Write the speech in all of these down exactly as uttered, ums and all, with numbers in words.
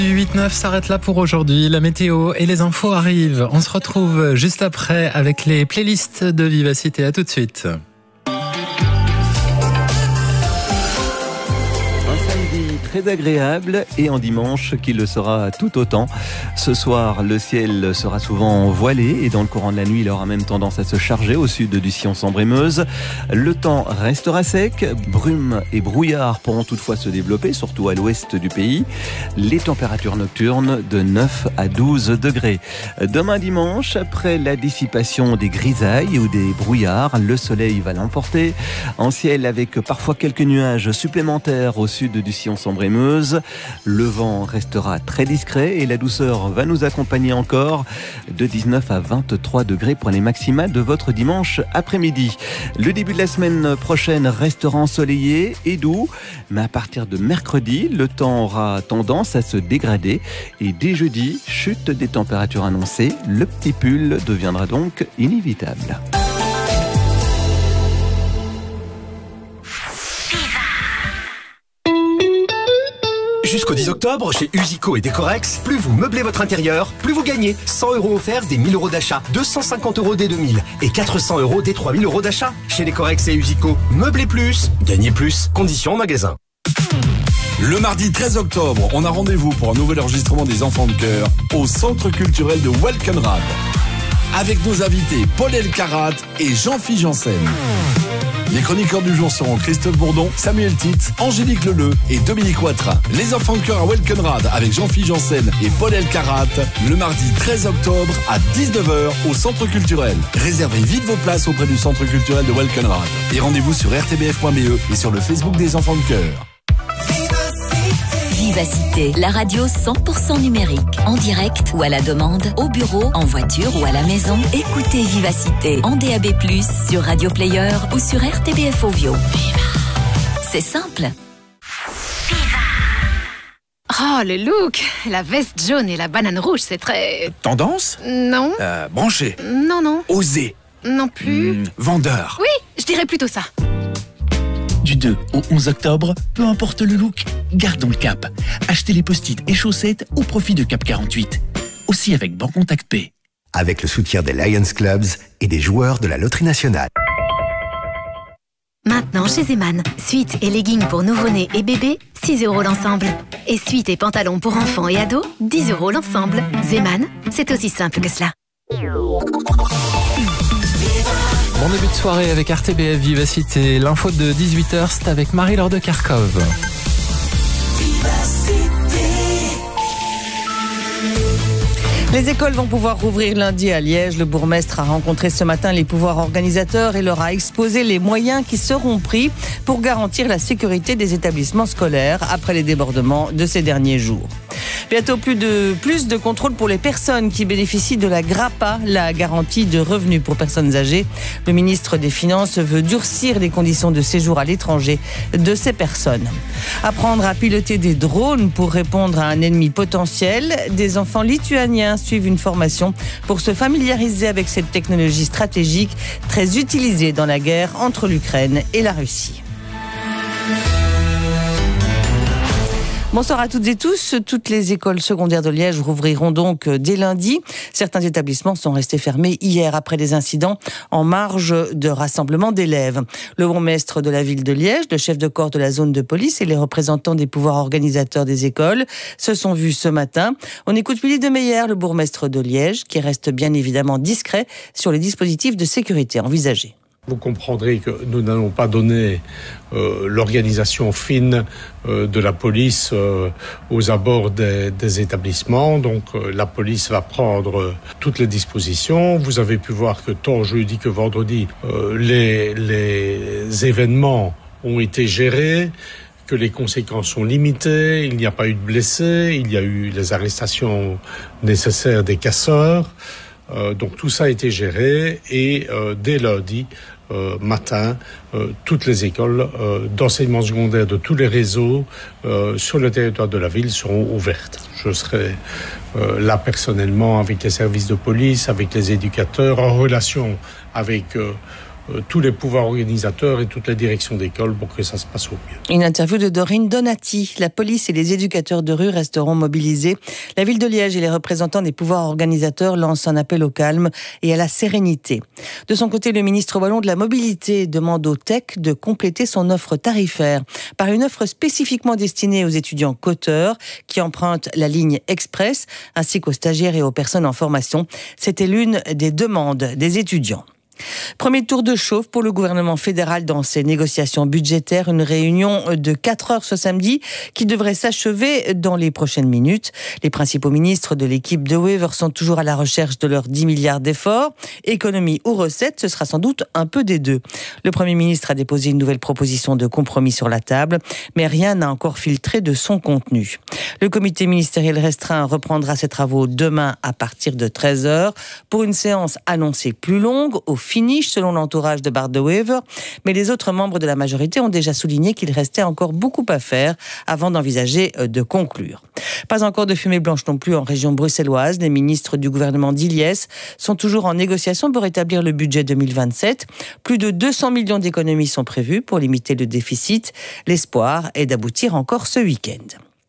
huit neuf s'arrête là pour aujourd'hui. La météo et les infos arrivent. On se retrouve juste après avec les playlists de Vivacité. À tout de suite. Très agréable et en dimanche qui le sera tout autant. Ce soir, le ciel sera souvent voilé et dans le courant de la nuit, il aura même tendance à se charger au sud du sillon sambre et Meuse. Le temps restera sec, brume et brouillard pourront toutefois se développer, surtout à l'ouest du pays. Les températures nocturnes de neuf à douze degrés. Demain dimanche, après la dissipation des grisailles ou des brouillards, le soleil va l'emporter. En ciel avec parfois quelques nuages supplémentaires au sud du sillon sambre et Meuse. Le vent restera très discret et la douceur va nous accompagner encore de dix-neuf à vingt-trois degrés pour les maximales de votre dimanche après-midi. Le début de la semaine prochaine restera ensoleillé et doux, mais à partir de mercredi, le temps aura tendance à se dégrader et dès jeudi, chute des températures annoncées, le petit pull deviendra donc inévitable. Jusqu'au dix octobre, chez Usico et Décorex, plus vous meublez votre intérieur, plus vous gagnez. cent euros offerts des mille euros d'achat, deux cent cinquante euros des deux mille et quatre cents euros des trois mille euros d'achat. Chez Décorex et Usico, meublez plus, gagnez plus. Conditions en magasin. Le mardi treize octobre, on a rendez-vous pour un nouvel enregistrement des Enfants de Cœur au Centre culturel de Welkenrad. Avec nos invités Paul Elkarat et Jean-Philippe Janssen. Les chroniqueurs du jour seront Christophe Bourdon, Samuel Titz, Angélique Leleu et Dominique Ouattara. Les Enfants de Cœur à Welkenrad avec Jean-Philippe Janssen et Paul Elkarat le mardi treize octobre à dix-neuf heures au Centre culturel. Réservez vite vos places auprès du Centre culturel de Welkenrad. Et rendez-vous sur r t b f point b e et sur le Facebook des Enfants de Cœur. Vivacité, la radio cent pour cent numérique, en direct ou à la demande, au bureau, en voiture ou à la maison. Écoutez Vivacité en D A B plus, sur Radio Player ou sur R T B F Ovio. Viva. C'est simple. Oh, le look! La veste jaune et la banane rouge, c'est très... Tendance? Non. Euh, branché? Non, non. Osé? Non plus. Mmh, vendeur? Oui, je dirais plutôt ça. Du deux au onze octobre, peu importe le look, gardons le cap. Achetez les post-it et chaussettes au profit de Cap quarante-huit. Aussi avec Bancontact Pay. Avec le soutien des Lions Clubs et des joueurs de la Loterie Nationale. Maintenant chez Zeman, suites et leggings pour nouveau-nés et bébés, six euros l'ensemble. Et suites et pantalons pour enfants et ados, dix euros l'ensemble. Zeman, c'est aussi simple que cela. Bon début de soirée avec R T B F Vivacité. L'info de dix-huit heures, c'est avec Marie-Laure de Kerkhove. Les écoles vont pouvoir rouvrir lundi à Liège. Le bourgmestre a rencontré ce matin les pouvoirs organisateurs et leur a exposé les moyens qui seront pris pour garantir la sécurité des établissements scolaires après les débordements de ces derniers jours. Bientôt plus de, plus de contrôle pour les personnes qui bénéficient de la GRAPA, la garantie de revenus pour personnes âgées. Le ministre des Finances veut durcir les conditions de séjour à l'étranger de ces personnes. Apprendre à piloter des drones pour répondre à un ennemi potentiel. Des enfants lituaniens suivent une formation pour se familiariser avec cette technologie stratégique très utilisée dans la guerre entre l'Ukraine et la Russie. Bonsoir à toutes et tous. Toutes les écoles secondaires de Liège rouvriront donc dès lundi. Certains établissements sont restés fermés hier après des incidents en marge de rassemblement d'élèves. Le bourgmestre de la ville de Liège, le chef de corps de la zone de police et les représentants des pouvoirs organisateurs des écoles se sont vus ce matin. On écoute Philippe de Meyer, le bourgmestre de Liège, qui reste bien évidemment discret sur les dispositifs de sécurité envisagés. Vous comprendrez que nous n'allons pas donner euh, l'organisation fine euh, de la police euh, aux abords des, des établissements. Donc euh, la police va prendre euh, toutes les dispositions. Vous avez pu voir que tant jeudi que vendredi, euh, les, les événements ont été gérés, que les conséquences sont limitées, il n'y a pas eu de blessés, il y a eu les arrestations nécessaires des casseurs. Euh, donc tout ça a été géré et euh, dès lundi euh, matin, euh, toutes les écoles euh, d'enseignement secondaire de tous les réseaux euh, sur le territoire de la ville seront ouvertes. Je serai euh, là personnellement avec les services de police, avec les éducateurs, en relation avec euh, euh, tous les pouvoirs organisateurs et toutes les directions d'école pour que ça se passe au mieux. Une interview de Dorine Donati. La police et les éducateurs de rue resteront mobilisés. La ville de Liège et les représentants des pouvoirs organisateurs lancent un appel au calme et à la sérénité. De son côté, le ministre wallon de la Mobilité demande au T E C de compléter son offre tarifaire par une offre spécifiquement destinée aux étudiants coteurs qui empruntent la ligne express ainsi qu'aux stagiaires et aux personnes en formation. C'était l'une des demandes des étudiants. Premier tour de chauffe pour le gouvernement fédéral dans ses négociations budgétaires. Une réunion de quatre heures ce samedi qui devrait s'achever dans les prochaines minutes. Les principaux ministres de l'équipe de Wever sont toujours à la recherche de leurs dix milliards d'efforts. Économie ou recettes, ce sera sans doute un peu des deux. Le Premier ministre a déposé une nouvelle proposition de compromis sur la table, mais rien n'a encore filtré de son contenu. Le comité ministériel restreint reprendra ses travaux demain à partir de treize heures pour une séance annoncée plus longue au finish selon l'entourage de Bart De Wever, mais les autres membres de la majorité ont déjà souligné qu'il restait encore beaucoup à faire avant d'envisager de conclure. Pas encore de fumée blanche non plus en région bruxelloise. Les ministres du gouvernement d'Iliès sont toujours en négociation pour établir le budget deux mille vingt-sept. Plus de deux cents millions d'économies sont prévues pour limiter le déficit. L'espoir est d'aboutir encore ce week-end.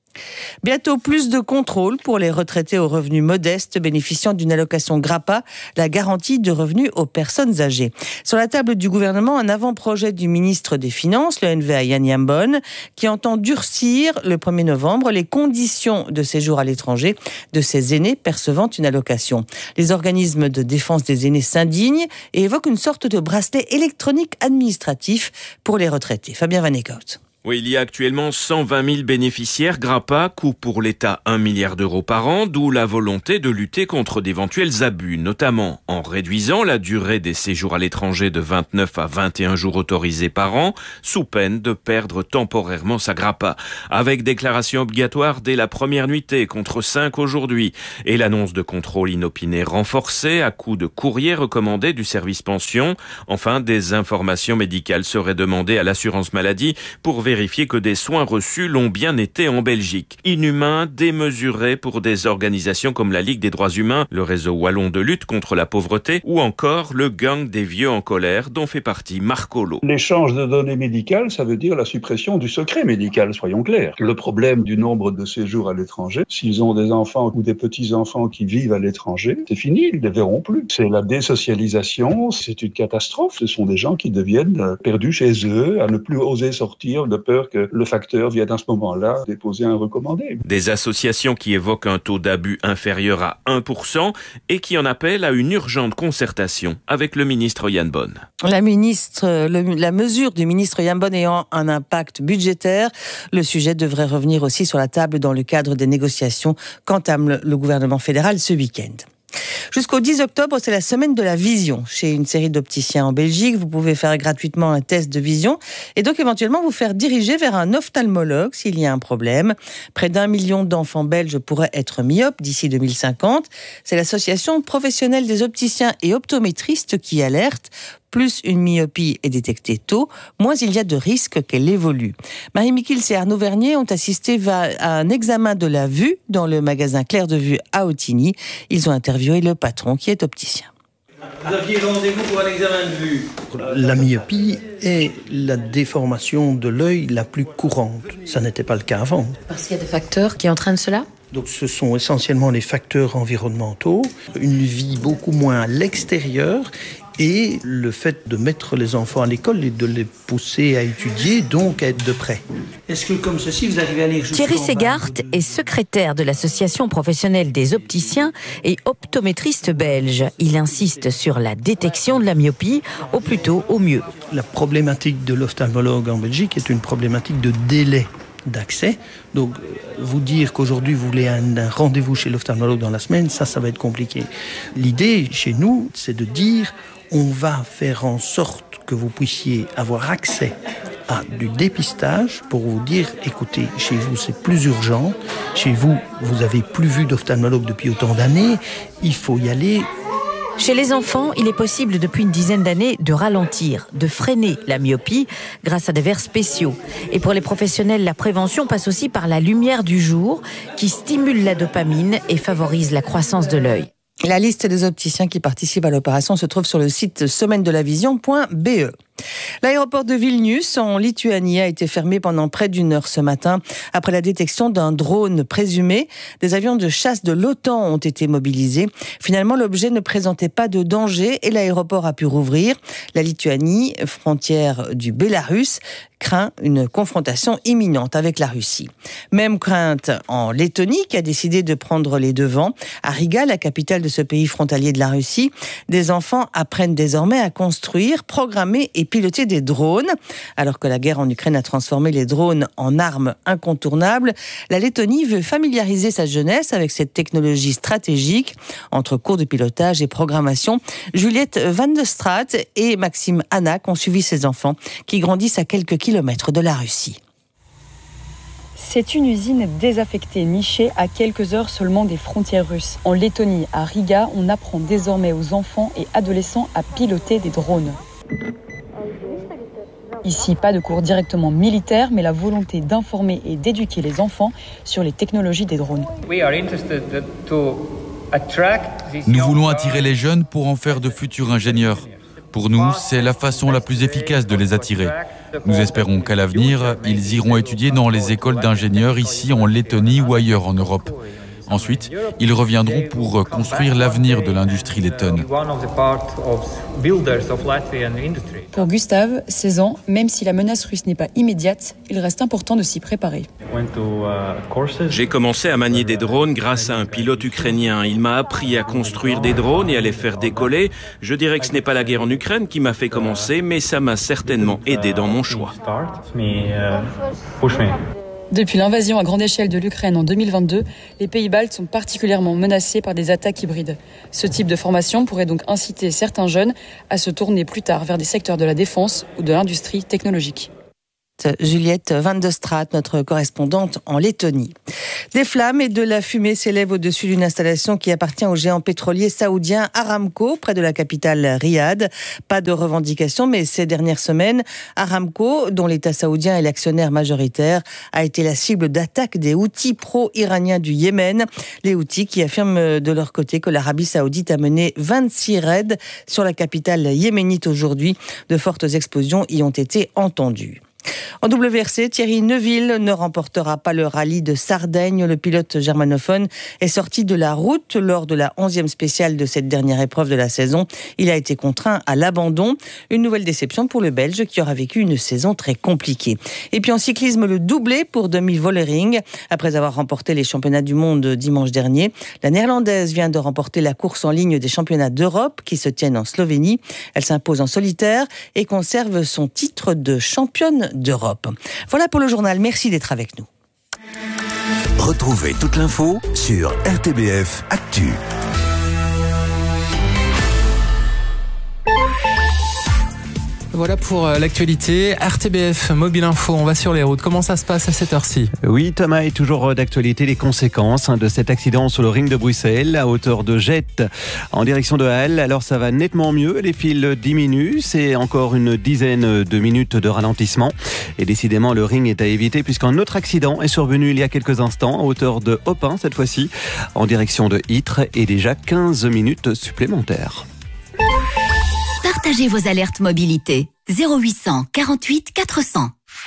Bientôt plus de contrôles pour les retraités aux revenus modestes bénéficiant d'une allocation GRAPA, la garantie de revenus aux personnes âgées. Sur la table du gouvernement, un avant-projet du ministre des Finances, le N V A Yann Yambon, qui entend durcir le premier novembre les conditions de séjour à l'étranger de ces aînés percevant une allocation. Les organismes de défense des aînés s'indignent et évoquent une sorte de bracelet électronique administratif pour les retraités. Fabien Van Eekhout. Oui, il y a actuellement cent vingt mille bénéficiaires GRAPA, coût pour l'État un milliard d'euros par an, d'où la volonté de lutter contre d'éventuels abus, notamment en réduisant la durée des séjours à l'étranger de vingt-neuf à vingt et un jours autorisés par an, sous peine de perdre temporairement sa GRAPA, avec déclaration obligatoire dès la première nuitée contre cinq aujourd'hui, et l'annonce de contrôle inopiné renforcé à coup de courrier recommandé du service pension. Enfin, des informations médicales seraient demandées à l'assurance maladie pour vérifier vérifier que des soins reçus l'ont bien été en Belgique. Inhumain, démesuré pour des organisations comme la Ligue des droits humains, le réseau wallon de lutte contre la pauvreté ou encore le gang des vieux en colère dont fait partie Marc Hulot. L'échange de données médicales, ça veut dire la suppression du secret médical, soyons clairs. Le problème du nombre de séjours à l'étranger, s'ils ont des enfants ou des petits-enfants qui vivent à l'étranger, c'est fini, ils ne les verront plus. C'est la désocialisation, c'est une catastrophe. Ce sont des gens qui deviennent perdus chez eux, à ne plus oser sortir de peur que le facteur vienne à ce moment-là déposer un recommandé. Des associations qui évoquent un taux d'abus inférieur à un pour cent et qui en appellent à une urgente concertation avec le ministre Yann Bonne. La, ministre, le, la mesure du ministre Yann Bonne ayant un impact budgétaire, le sujet devrait revenir aussi sur la table dans le cadre des négociations qu'entame le, le gouvernement fédéral ce week-end. Jusqu'au dix octobre, c'est la semaine de la vision. Chez une série d'opticiens en Belgique, vous pouvez faire gratuitement un test de vision et donc éventuellement vous faire diriger vers un ophtalmologue s'il y a un problème. Près d'un million d'enfants belges pourraient être myopes d'ici deux mille cinquante. C'est l'association professionnelle des opticiens et optométristes qui alerte. Plus une myopie est détectée tôt, moins il y a de risques qu'elle évolue. Marie Mikils et Arnaud Vernier ont assisté à un examen de la vue dans le magasin Clair de Vue à Autigny. Ils ont interviewé le patron qui est opticien. Vous aviez rendez-vous pour un examen de vue. La myopie est la déformation de l'œil la plus courante. Ça n'était pas le cas avant. Parce qu'il y a des facteurs qui entraînent cela ? Donc ce sont essentiellement les facteurs environnementaux, une vie beaucoup moins à l'extérieur et le fait de mettre les enfants à l'école et de les pousser à étudier, donc à être de près. Est-ce que comme ceci, vous arrivez à lire jusqu'en Thierry Segart est secrétaire de l'association professionnelle des opticiens et optométristes belges. Il insiste sur la détection de la myopie, au plus tôt, au mieux. La problématique de l'ophtalmologue en Belgique est une problématique de délai d'accès. Donc, vous dire qu'aujourd'hui, vous voulez un, un rendez-vous chez l'ophtalmologue dans la semaine, ça, ça va être compliqué. L'idée, chez nous, c'est de dire, on va faire en sorte que vous puissiez avoir accès à du dépistage pour vous dire, écoutez, chez vous, c'est plus urgent. Chez vous, vous avez plus vu d'ophtalmologue depuis autant d'années. Il faut y aller. Chez les enfants, il est possible depuis une dizaine d'années de ralentir, de freiner la myopie grâce à des verres spéciaux. Et pour les professionnels, la prévention passe aussi par la lumière du jour qui stimule la dopamine et favorise la croissance de l'œil. La liste des opticiens qui participent à l'opération se trouve sur le site semaine de la vision point b e. L'aéroport de Vilnius, en Lituanie, a été fermé pendant près d'une heure ce matin après la détection d'un drone présumé. Des avions de chasse de l'OTAN ont été mobilisés. Finalement, l'objet ne présentait pas de danger et l'aéroport a pu rouvrir. La Lituanie, frontière du Bélarus, craint une confrontation imminente avec la Russie. Même crainte en Lettonie, qui a décidé de prendre les devants. À Riga, la capitale de ce pays frontalier de la Russie, des enfants apprennent désormais à construire, programmer et piloter des drones. Alors que la guerre en Ukraine a transformé les drones en armes incontournables, la Lettonie veut familiariser sa jeunesse avec cette technologie stratégique. Entre cours de pilotage et programmation, Juliette Van de Straat et Maxime Hanak ont suivi ces enfants qui grandissent à quelques kilomètres de la Russie. C'est une usine désaffectée, nichée à quelques heures seulement des frontières russes. En Lettonie, à Riga, on apprend désormais aux enfants et adolescents à piloter des drones. Ici, pas de cours directement militaires, mais la volonté d'informer et d'éduquer les enfants sur les technologies des drones. Nous voulons attirer les jeunes pour en faire de futurs ingénieurs. Pour nous, c'est la façon la plus efficace de les attirer. Nous espérons qu'à l'avenir, ils iront étudier dans les écoles d'ingénieurs ici en Lettonie ou ailleurs en Europe. Ensuite, ils reviendront pour construire l'avenir de l'industrie lettonne. Pour Gustave, seize ans, même si la menace russe n'est pas immédiate, il reste important de s'y préparer. J'ai commencé à manier des drones grâce à un pilote ukrainien. Il m'a appris à construire des drones et à les faire décoller. Je dirais que ce n'est pas la guerre en Ukraine qui m'a fait commencer, mais ça m'a certainement aidé dans mon choix. Depuis l'invasion à grande échelle de l'Ukraine en deux mille vingt-deux, les pays baltes sont particulièrement menacés par des attaques hybrides. Ce type de formation pourrait donc inciter certains jeunes à se tourner plus tard vers des secteurs de la défense ou de l'industrie technologique. Juliette Van de Straat, notre correspondante en Lettonie. Des flammes et de la fumée s'élèvent au-dessus d'une installation qui appartient au géant pétrolier saoudien Aramco, près de la capitale Riyad. Pas de revendication, mais ces dernières semaines, Aramco, dont l'État saoudien est l'actionnaire majoritaire, a été la cible d'attaques des Houthis pro-iraniens du Yémen. Les Houthis qui affirment de leur côté que l'Arabie saoudite a mené vingt-six raids sur la capitale yéménite aujourd'hui. De fortes explosions y ont été entendues. En W R C, Thierry Neuville ne remportera pas le rallye de Sardaigne. Le pilote germanophone est sorti de la route lors de la onzième spéciale de cette dernière épreuve de la saison. Il a été contraint à l'abandon. Une nouvelle déception pour le Belge qui aura vécu une saison très compliquée. Et puis en cyclisme, le doublé pour Demi Vollering. Après avoir remporté les championnats du monde dimanche dernier, la Néerlandaise vient de remporter la course en ligne des championnats d'Europe qui se tiennent en Slovénie. Elle s'impose en solitaire et conserve son titre de championne d'Europe. Voilà pour le journal, merci d'être avec nous. Retrouvez toute l'info sur R T B F Actu. Voilà pour l'actualité. R T B F Mobile Info, on va sur les routes. Comment ça se passe à cette heure-ci ? Oui, Thomas, est toujours d'actualité les conséquences de cet accident sur le ring de Bruxelles à hauteur de Jette en direction de Halle. Alors ça va nettement mieux, les files diminuent, c'est encore une dizaine de minutes de ralentissement. Et décidément, le ring est à éviter puisqu'un autre accident est survenu il y a quelques instants à hauteur de Hopin, cette fois-ci en direction de Ytre, et déjà quinze minutes supplémentaires. Partagez vos alertes mobilité. zéro huit cent quarante-huit quatre cents.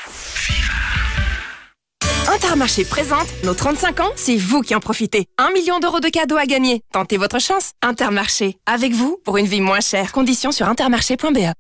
Intermarché présente nos trente-cinq ans, c'est vous qui en profitez. Un million d'euros de cadeaux à gagner. Tentez votre chance. Intermarché, avec vous pour une vie moins chère. Conditions sur intermarché point b e.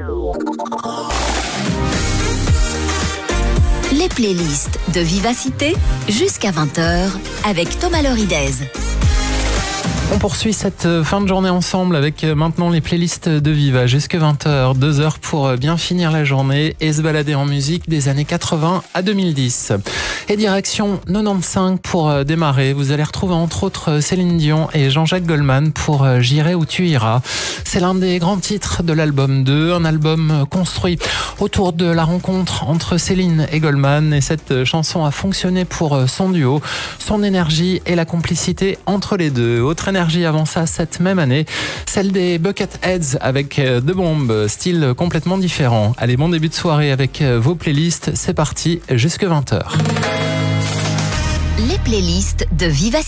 Les playlists de Vivacité jusqu'à vingt heures avec Thomas Loridez. On poursuit cette fin de journée ensemble avec maintenant les playlists de Viva jusqu'à vingt heures, deux heures pour bien finir la journée et se balader en musique des années quatre-vingts à deux mille dix. Et direction quatre-vingt-quinze pour démarrer. Vous allez retrouver entre autres Céline Dion et Jean-Jacques Goldman pour J'irai où tu iras. C'est l'un des grands titres de l'album deux, un album construit autour de la rencontre entre Céline et Goldman, et cette chanson a fonctionné pour son duo, son énergie et la complicité entre les deux. Autre énergie avant ça cette même année, celle des Bucketheads avec deux bombes, style complètement différent. Allez, bon début de soirée avec vos playlists, c'est parti jusqu'à vingt heures. Les playlists de Vivacité.